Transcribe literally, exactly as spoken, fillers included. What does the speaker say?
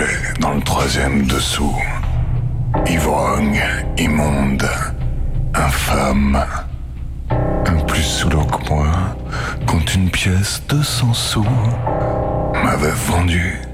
vivais dans le troisième dessous. Ivrogne, immonde, infâme. Un plus sous l'eau que moi, compte une pièce de cent sous, m'avait vendu